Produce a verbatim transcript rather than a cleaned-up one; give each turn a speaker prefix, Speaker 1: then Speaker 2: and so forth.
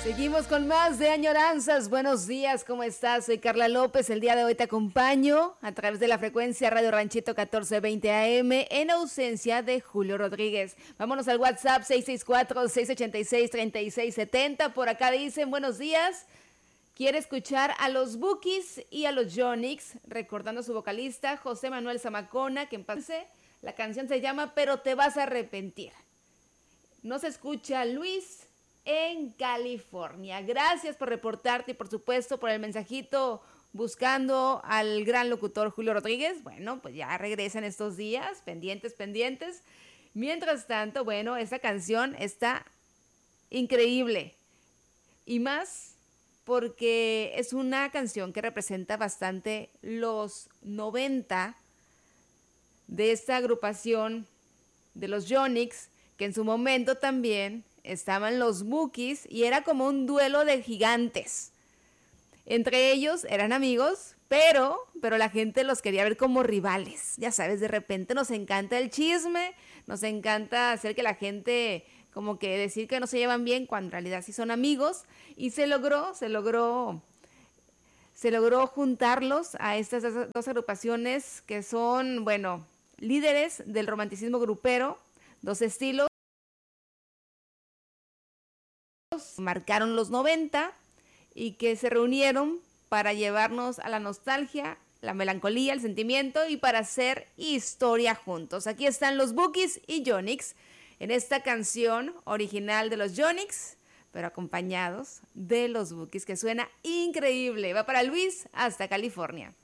Speaker 1: Seguimos con más de Añoranzas. Buenos días, ¿cómo estás? Soy Carla López. El día de hoy te acompaño a través de la frecuencia Radio Ranchito catorce veinte A M en ausencia de Julio Rodríguez. Vámonos al WhatsApp seis seis cuatro, seis ocho seis, tres seis siete cero. Por acá dicen, buenos días. Quiere escuchar a los Bukis y a los Yonix, recordando a su vocalista José Manuel Zamacona, que en paz. La canción se llama Pero te vas a arrepentir. Nos escucha Luis en California. Gracias por reportarte y por supuesto por el mensajito buscando al gran locutor Julio Rodríguez. Bueno, pues ya regresan estos días, pendientes, pendientes. Mientras tanto, bueno, esta canción está increíble. Y más porque es una canción que representa bastante los noventa de esta agrupación de los Yonix, que en su momento también estaban los Bukis y era como un duelo de gigantes. Entre ellos eran amigos, pero, pero la gente los quería ver como rivales. Ya sabes, de repente nos encanta el chisme, nos encanta hacer que la gente como que decir que no se llevan bien cuando en realidad sí son amigos. Y se logró, se logró, se logró juntarlos a estas dos agrupaciones que son, bueno, líderes del romanticismo grupero, dos estilos. Marcaron los noventa y que se reunieron para llevarnos a la nostalgia, la melancolía, el sentimiento y para hacer historia juntos. Aquí están los Bukis y Yonix en esta canción original de los Yonix, pero acompañados de los Bukis, que suena increíble. Va para Luis hasta California.